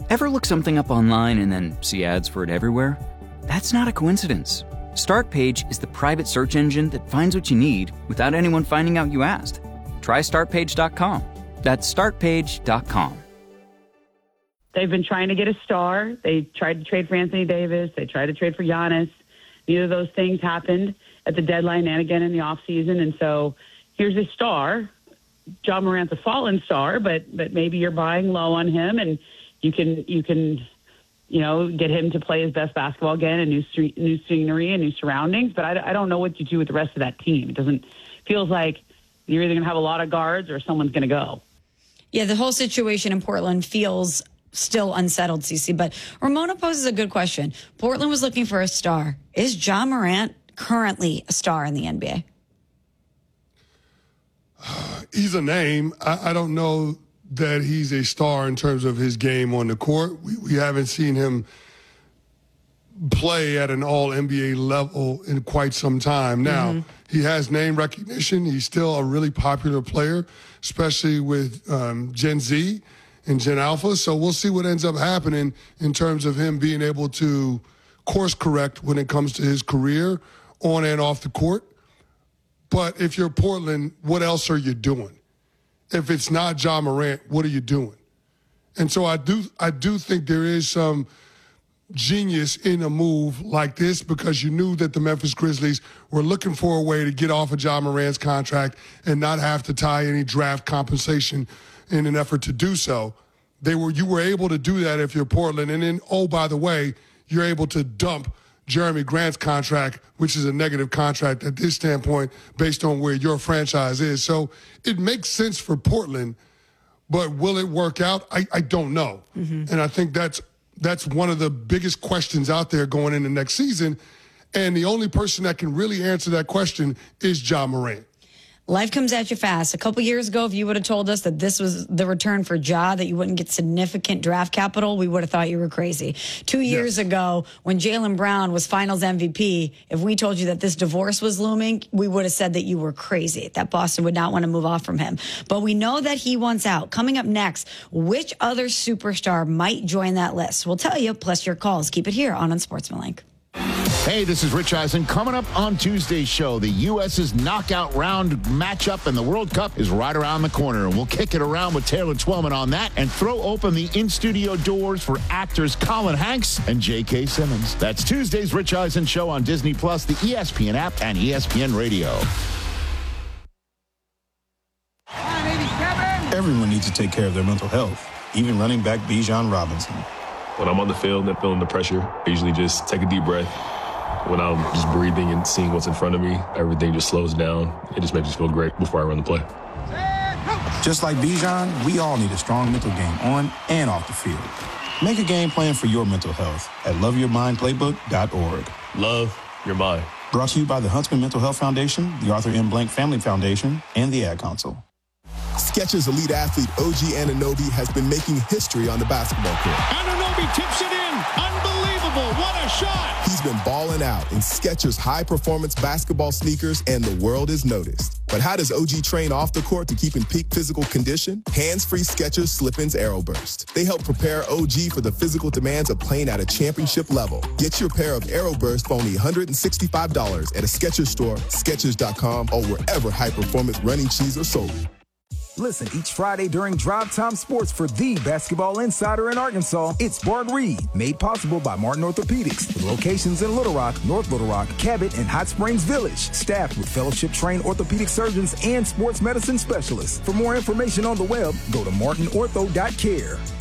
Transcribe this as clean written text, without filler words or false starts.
Ever look something up online and then see ads for it everywhere? That's not a coincidence. Startpage is the private search engine that finds what you need without anyone finding out you asked. Try Startpage.com. That's Startpage.com. They've been trying to get a star. They tried to trade for Anthony Davis. They tried to trade for Giannis. Neither of those things happened at the deadline and again in the offseason. And so here's a star. Ja Morant's a fallen star, but maybe you're buying low on him, and you can get him to play his best basketball again, and new scenery and new surroundings. But I don't know what you do with the rest of that team. It feels like you're either going to have a lot of guards or someone's going to go. Yeah, the whole situation in Portland feels still unsettled, Cece. But Ramona poses a good question. Portland was looking for a star. Is Ja Morant currently a star in the NBA? He's a name. I don't know that he's a star in terms of his game on the court. We haven't seen him play at an all-NBA level in quite some time now. He has name recognition. He's still a really popular player, especially with Gen Z and Gen Alpha. So we'll see what ends up happening in terms of him being able to course correct when it comes to his career on and off the court. But if you're Portland, what else are you doing? If it's not Ja Morant, what are you doing? And so I do think there is some genius in a move like this, because you knew that the Memphis Grizzlies were looking for a way to get off of Ja Morant's contract and not have to tie any draft compensation in an effort to do so. You were able to do that if you're Portland. And then, oh, by the way, you're able to dump Jeremy Grant's contract, which is a negative contract at this standpoint based on where your franchise is. So it makes sense for Portland, but will it work out? I don't know. And I think that's one of the biggest questions out there going into next season. And the only person that can really answer that question is Ja Morant. Life comes at you fast. A couple years ago, if you would have told us that this was the return for Ja, that you wouldn't get significant draft capital, we would have thought you were crazy. 2 years ago, when Jaylen Brown was Finals MVP, if we told you that this divorce was looming, we would have said that you were crazy, that Boston would not want to move off from him. But we know that he wants out. Coming up next, which other superstar might join that list? We'll tell you, plus your calls. Keep it here on Unsportsmanlike. Hey, this is Rich Eisen. Coming up on Tuesday's show, the U.S.'s knockout round matchup in the World Cup is right around the corner. And we'll kick it around with Taylor Twellman on that and throw open the in-studio doors for actors Colin Hanks and J.K. Simmons. That's Tuesday's Rich Eisen show on Disney+, the ESPN app, and ESPN Radio. Everyone needs to take care of their mental health, even running back Bijan Robinson. When I'm on the field and feeling the pressure, I usually just take a deep breath. When I'm just breathing and seeing what's in front of me, everything just slows down. It just makes me feel great before I run the play. Just like Bijan, we all need a strong mental game on and off the field. Make a game plan for your mental health at loveyourmindplaybook.org. Love your mind. Brought to you by the Huntsman Mental Health Foundation, the Arthur M. Blank Family Foundation, and the Ad Council. Skechers elite athlete OG Anunoby has been making history on the basketball court. Anunoby tips it in. Unbelievable. What a shot. He's been balling out in Skechers high-performance basketball sneakers, and the world has noticed. But how does OG train off the court to keep in peak physical condition? Hands-free Skechers Slip-ins AeroBurst. They help prepare OG for the physical demands of playing at a championship level. Get your pair of AeroBurst for only $165 at a Skechers store, Skechers.com, or wherever high-performance running shoes are sold. Listen each Friday during Drive Time Sports for the basketball insider in Arkansas. It's Bart Reed, made possible by Martin Orthopedics, with locations in Little Rock, North Little Rock, Cabot, and Hot Springs Village. Staffed with fellowship-trained orthopedic surgeons and sports medicine specialists. For more information on the web, go to martinortho.care.